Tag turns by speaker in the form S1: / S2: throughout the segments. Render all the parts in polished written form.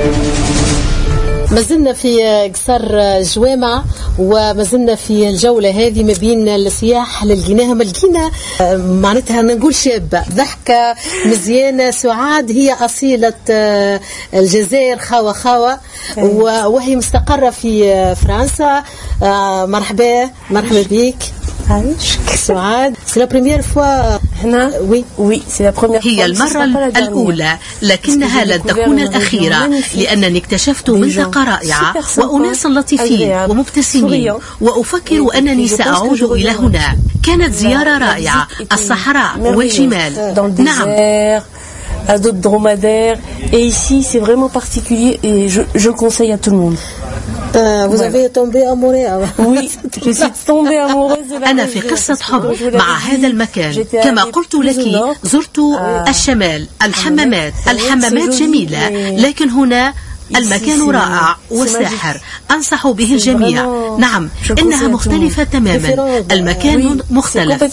S1: ما زلنا في قصر جوامع وما زلنا في الجولة هذه ما بين السياح اللي لقينا معناتها نقول شابة ضحكة مزيانة. سعاد هي أصيلة الجزائر خاوة وهي مستقرة في فرنسا. مرحبا بك سعاد.
S2: هي المرة الأولى لكنها لن تكون الأخيرة، لأنني اكتشفت منطقة رائعة وأناس لطيفين ومبتسمين، وأفكر أنني سأعود إلى هنا. كانت زيارة رائعة، الصحراء والجمال. نعم.
S3: à d'autres dromadaires, et ici c'est vraiment particulier et je le conseille à tout le monde.
S1: Vous avez tombé amoureuse.
S3: Oui, je suis tombée amoureuse de la
S2: أنا في قصة حب مع هذا المكان. كما قلت لك زرت الشمال، الحمامات جميلة، لكن هنا المكان رائع وساحر، أنصح به الجميع. نعم، إنها مختلفة تماما، المكان مختلف.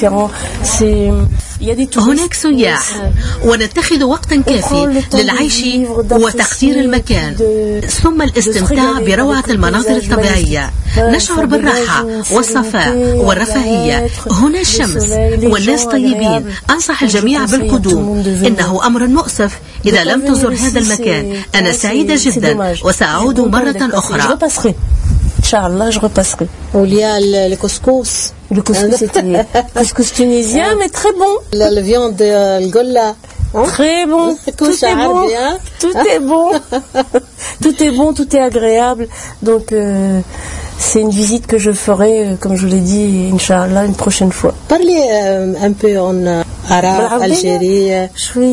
S2: هناك سياح ونتخذ وقتا كافي للعيش وتقدير المكان، ثم الاستمتاع بروعة المناظر الطبيعية. نشعر بالراحة والصفاء والرفاهية. هنا الشمس والناس طيبين. أنصح الجميع بالقدوم. إنه أمر مؤسف إذا لم تزر هذا المكان. أنا سعيدة جدا وسأعود مرة أخرى.
S3: Inch'Allah, je repasserai.
S1: Il y a le couscous.
S3: Le couscous tunisien, mais très bon.
S1: La viande le gola.
S3: Très bon. Tout est bon. Tout est bon. Tout est bon, tout est agréable. Donc, c'est une visite que je ferai, comme je vous l'ai dit, Inch'Allah, une prochaine fois.
S1: Parlez un peu en arabe, algérien.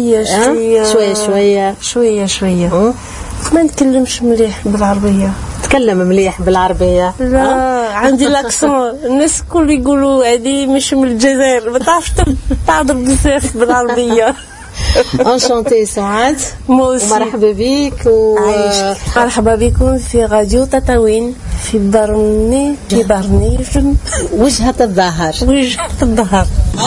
S3: شوية. ما نتكلمش مليح بالعربية.
S1: تكلم مليح بالعربية.
S3: لا عندي لاكسون. الناس الكل يقولوا هذه مش من الجزائر، ما تعرفش تعرف بزاف بالعربية.
S1: انشانتي سعاد. ومرحبا بك
S3: مرحبا بكم في راديو تطاوين في برنامج وجهة الظهر.